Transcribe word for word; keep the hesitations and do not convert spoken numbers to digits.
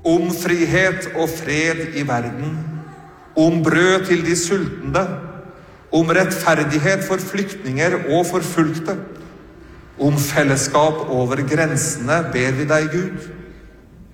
om frihet og fred i verden, om brød til de sultne, om rettferdighet for flyktninger og forfulgte, om fellesskap over grensene ber vi deg, Gud.